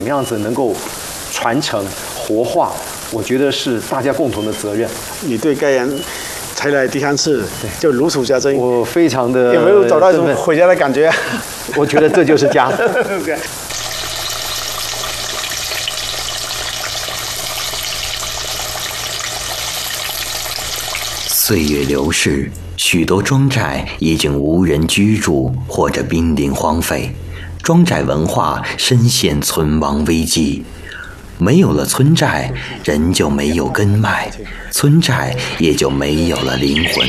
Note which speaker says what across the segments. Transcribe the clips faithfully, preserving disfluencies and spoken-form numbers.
Speaker 1: 怎么样子能够传承活化，我觉得是大家共同的责任。
Speaker 2: 你对盖阳才来第三次，就如数家珍。
Speaker 1: 我非常的
Speaker 2: 有没有找到一种回家的感觉？
Speaker 1: 我觉得这就是家。
Speaker 3: 岁月流逝，许多庄寨已经无人居住或者濒临荒废，庄寨文化深陷存亡危机。没有了村寨，人就没有根脉，村寨也就没有了灵魂。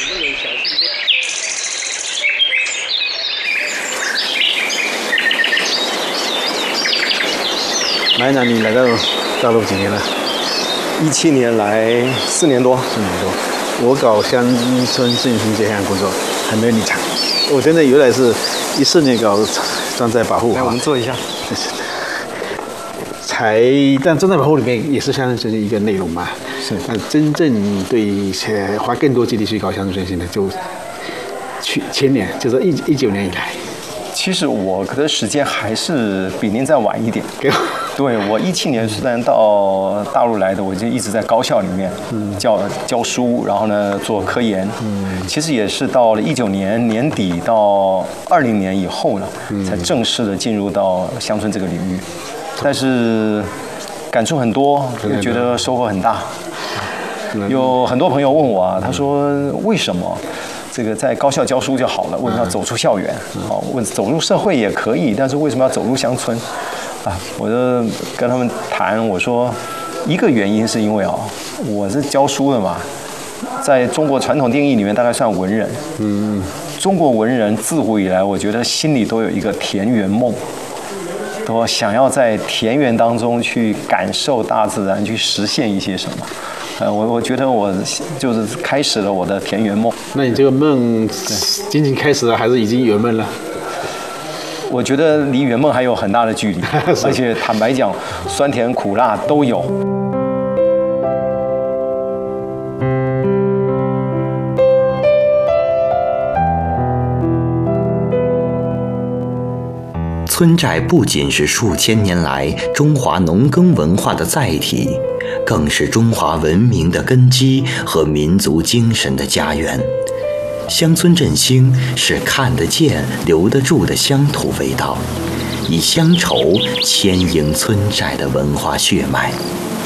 Speaker 2: 来南，你来到大陆几年了？
Speaker 1: 一七年来四年多，
Speaker 2: 四年多。我搞乡村振兴这项工作还没有你长。我现在原来是一四年搞庄寨保护。
Speaker 1: 来，我们坐一下。
Speaker 2: 才，但庄寨保护里面也是乡村振兴一个内容嘛。是。但真正对一些花更多精力去搞乡村振兴的，就去前年，就是一一九年以来。
Speaker 1: 其实我的时间还是比您再晚一点。对，我一七年虽然到大陆来的，我就一直在高校里面教教书，然后呢做科研。嗯，其实也是到了一九年年底到二零年以后呢，才正式的进入到乡村这个领域。但是感触很多，也觉得收获很大。有很多朋友问我啊，他说为什么？这个在高校教书就好了，为什么要走出校园？哦，问走入社会也可以，但是为什么要走入乡村？啊，我就跟他们谈，我说一个原因是因为啊，我是教书的嘛，在中国传统定义里面大概算文人。嗯，中国文人自古以来，我觉得心里都有一个田园梦，都想要在田园当中去感受大自然，去实现一些什么。呃，我我觉得我就是开始了我的田园梦。
Speaker 2: 那你这个梦仅仅开始了，还是已经圆梦了？
Speaker 1: 我觉得离圆梦还有很大的距离，而且坦白讲，酸甜苦辣都有。
Speaker 3: 村寨不仅是数千年来中华农耕文化的载体，更是中华文明的根基和民族精神的家园。乡村振兴是看得见、留得住的乡土味道，以乡愁牵引村寨的文化血脉。